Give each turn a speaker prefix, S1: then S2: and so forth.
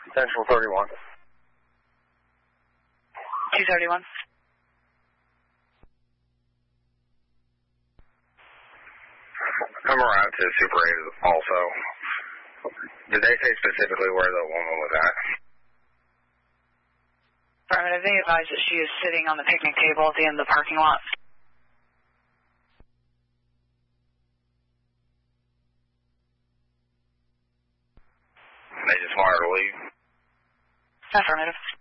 S1: Central 31.
S2: 231.
S1: Come around to Super 8 also. Did they say specifically where the woman was at?
S2: Affirmative. They advised that she is sitting on the picnic table at the end of the parking lot.
S1: They just want her to leave?
S2: Affirmative.